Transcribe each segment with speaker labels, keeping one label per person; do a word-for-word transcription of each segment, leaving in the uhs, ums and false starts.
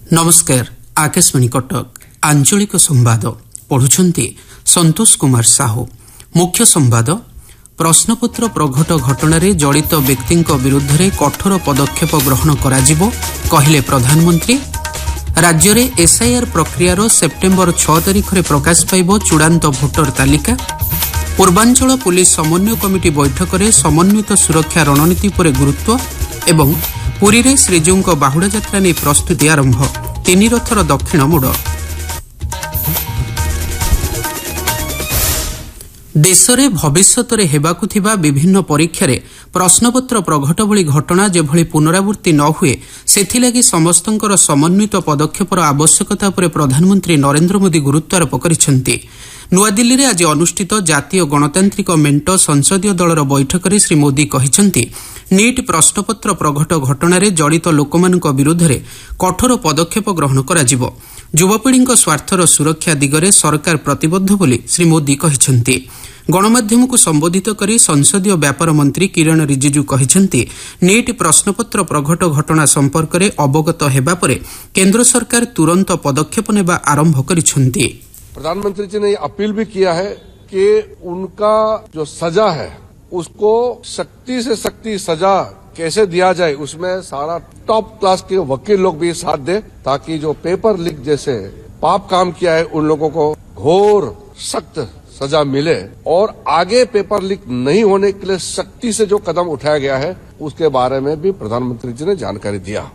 Speaker 1: नमस्कार आकाशवाणी कटक आंचलिक संवाद पढ़ुछंती संतोष कुमार साहू। मुख्य संवाद प्रश्नपत्र प्रघट घटना जड़ित व्यक्ति विरुद्ध में कठोर पदक्षेप ग्रहण कराजिबो कहिले प्रधानमंत्री। राज्य में एसआईआर प्रक्रियार सेप्टेम्बर छह तारिख में प्रकाश पाइब चूड़ांत भोटर तालिका। पूर्वांचल पुलिस समन्वय कमिटी बैठक में समन्वित सुरक्षा रणनीति पर गुरुत्व एवं पुरी रे श्रीजीउଙ୍କ बाहुड़ा यात्रा नहीं प्रस्तुति आरंभ। तीन रथर दक्षिण मोड़। देश में भविष्यत में हेबाकु थिबा विभिन्न परीक्षा प्रश्नपत्र प्रघट भली घटना जेभली पुनरावृत्ति न हुए सेथिलागि समस्तंकर समन्वित पदक्षेपर आवश्यकता पर प्रधानमंत्री नरेंद्र मोदी गुरुत्वारोप करिसेंति। नुआदिल्ली रे आज अनुष्ठित जातीय गणतांत्रिक मेंट संसदीय दलर बैठक में श्री मोदी कहिसेंति नीट प्रश्नपत्र प्रघट घटना जड़ित लोकमानक विरुद्ध में कठोर पदक्षेप ग्रहण कराजिबो। युवपीढ़ी स्वार्थर सुरक्षा दिगरे सरकार प्रतिबद्ध बोली श्री मोदी कहिसेंति। गणमाध्यम को संबोधित करी संसदीय व्यापार मंत्री किरण रिजिजू कहिसेंति नीट प्रश्नपत्र प्रघट घटना संपर्क में अवगत हेबा परे केंद्र सरकार तुरंत पदक्षेप नेबा आरंभ करिसेंति।
Speaker 2: प्रधानमंत्री जी ने अपील भी किया है कि उनका जो सजा है उसको सख्ती से सख्ती सजा कैसे दिया जाए, उसमें सारा टॉप क्लास के वकील लोग भी साथ दे ताकि जो पेपर लीक जैसे पाप काम किया है उन लोगों को घोर सख्त सजा मिले और आगे पेपर लीक नहीं होने के लिए सख्ती से जो कदम उठाया गया है उसके बारे में भी प्रधानमंत्री जी ने जानकारी दिया।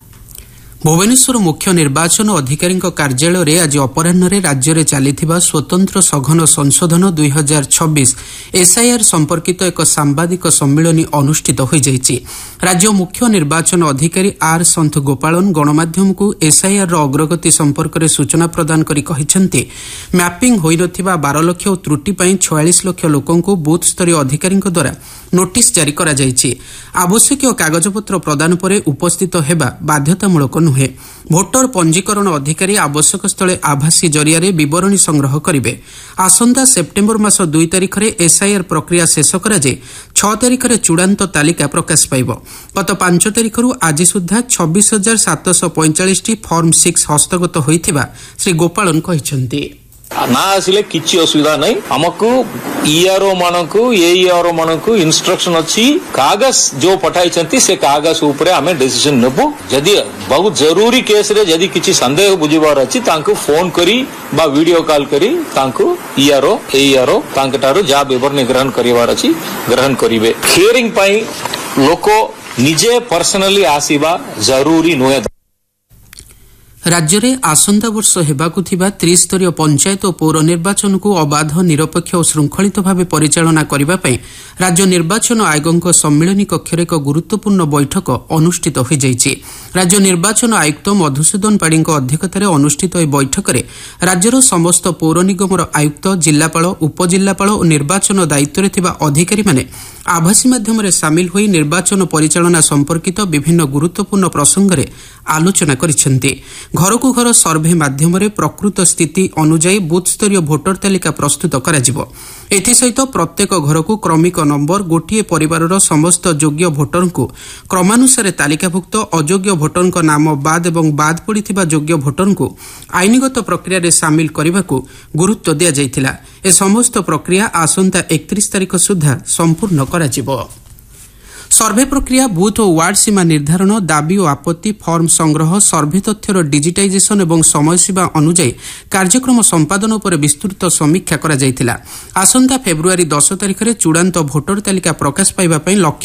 Speaker 1: भुवनेश्वर मुख्य निर्वाचन अधिकारी कार्यालय आज अपराह्न राज्य में चली स्वतंत्र सघन संशोधन दुई हजार छब्बीस एसआईआर संपर्कित एक सांबादिक सम्मिलन अनुष्ठित हो जाइछि। राज्य मुख्य निर्वाचन अधिकारी आर सन्थ गोपालन गणमाध्यम को एसआईआर अग्रगति संपर्क में सूचना प्रदान करी कहिसेंति मैपिंग होई नथिबा बारह लक्ष और त्रुटि पई छियालीस लक्ष लोकों को बूथ स्तरीय अधिकारी द्वारा नोटिस जारी करा जाइछि। आवश्यक कागजपत्र प्रदान पर उपस्थित हेबा बाध्यतामूलक नुहे। भोटर पंजीकरण अधिकारी आवश्यक स्थले आभासी जरिया बरणी संग्रह करेंगे। आसंता सेप्टेम्बर मास दुई तारिख में एसआईआर प्रक्रिया शेष कराଯାई छह तारिख में चूड़ांत तालिका प्रकाश पाइब। गत पांच तारिख आज सुधा छब्बीस हजार सातश पैंचाश टी फर्म सिक्स हस्तगत होइथिबा श्री गोपालन कहिसेंति।
Speaker 3: ना आसिले किछि असुविधा नहीं। हमको ईआरओ मानकु एईआरओ मानकु इंस्ट्रक्शन अछि कागज जो पठाइछंती से कागज ऊपर हमें डिसीजन नेबो। जदि बहुत जरूरी केस रे जदि किछि संदेह बुझिबार अछि तांको फोन करी बा वीडियो कॉल करी तांको ईआरओ एईआरओ तांकटारो जा विवरण ग्रहण करिवार अछि ग्रहण करिवे। हियरिंग पई लोको निजे पर्सनली आसीबा जरूरी नोए।
Speaker 1: राज्य में आसंता वर्ष हेबाकु थिबा त्रिस्तरीय पंचायत और पौर निर्वाचन को अबाध निरपेक्ष और श्रृंखलित भाव परिचालना करिबा पई राज्य निर्वाचन आयोगक सम्मिलनी कक्ष एक गुरुत्वपूर्ण बैठक अनुष्ठित हो जाइछि। राज्य निर्वाचन आयुक्त मधुसूदन पाढ़ी अध्यक्षतार अनुष्ठित यह बैठक में राज्यर समस्त पौर निगमर आयुक्त जिलापाल उपजिलापाल और निर्वाचन दायित्व थिबा अधिकारी माने आभासी माध्यम सामिल होई निर्वाचन परिचालना संपर्कित विभिन्न गुरुत्वपूर्ण प्रसंग में आलोचना करिसेंति। घर को घर सर्भे माध्यम प्रकृत स्थिति अनुजाई बूथ स्तरीय भोटर तालिका प्रस्तुत कराजिबो। एथिसहित प्रत्येक घर को क्रमिक नंबर गोटिए परिवारर समस्त योग्य भोटर को क्रमानुसार तालिकाभुक्त अयोग्य भोटर नाम बाद एवं बाद पड़िथिबा योग्य भोटर को आईनगत प्रक्रिया रे सामिल करने गुरुत्व दिया जाइथिला। ए समस्त प्रक्रिया आसंता एकतीस तारिख सुधा संपूर्ण कराजिबो। सर्भे प्रक्रिया बूथ और वार्ड सीमा निर्धारण दाबी और आपत्ति फर्म संग्रह सर्भे तथ्यर डिजिटाइजेशन और समयसीमा अनुजाई कार्यक्रम संपादन पर विस्तृत समीक्षा करा जायतिला। आसंता फेब्रुआरी दस तारिख में चूड़ांत भोटर तालिका प्रकाश पाइबा पई लक्ष्य